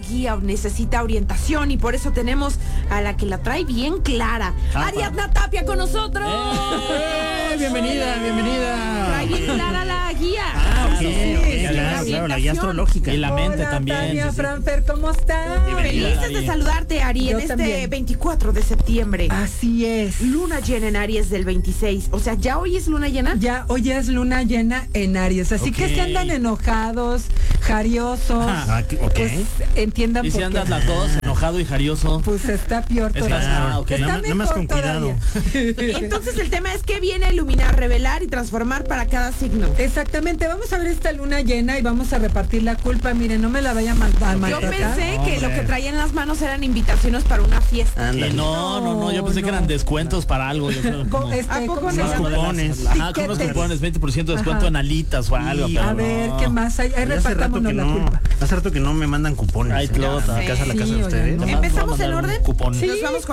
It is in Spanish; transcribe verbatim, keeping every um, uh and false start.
guía o necesita orientación y por eso tenemos a la que la trae bien clara. Ah, Ariadna Tapia con nosotros. ¡Eh! Bienvenida, bienvenida. Trae bien clara la guía. Ah, ok, Sí, ok, sí, claro, la claro, la guía orientación. astrológica. Y la mente Hola, también. Tania, sí, sí. Franfer, ¿cómo estás? Bienvenida. Felices de Ari. saludarte, Ari, Yo en este también. veinticuatro de septiembre. Así es. Luna llena en Aries del veintiséis. O sea, ¿ya hoy es luna llena? Ya hoy es luna llena en Aries, así Ok. que si andan enojados, jariosos, Ah, ok. pues entiendan Y si por andas qué. las dos, enojado y jarioso. Pues está peor Está- todavía. ah, ok. Está Nada más- nada más mejor con cuidado. todavía. Entonces el tema es que viene a iluminar, revelar y transformar para cada signo. Exactamente, vamos a ver esta luna llena y vamos a repartir la culpa. Miren, no me la vaya a mal- a Yo maltratar. pensé que Hombre. lo que traía en las manos eran invitaciones para una fiesta. Y Ándale. no, no, no, yo pensé que No. eran descuentos para algo. Yo creo, Co- como- este, ¿A poco ¿cómo se no? Unos llama? cupones. Ajá, con unos Tiquetes. cupones, veinte por ciento de descuento Ajá. en alitas o algo. Sí. pero A ver, no. ¿qué más hay? Ahí Ya hace rato repartámonos que la no, culpa. hace rato que no me mandan cupones. Ay, ¿eh? Clota. A mi casa, a la Sí, casa de oigan, ustedes. no. Nomás ¿Empezamos voy a en mandar un orden? cupón. Sí. Nos vamos con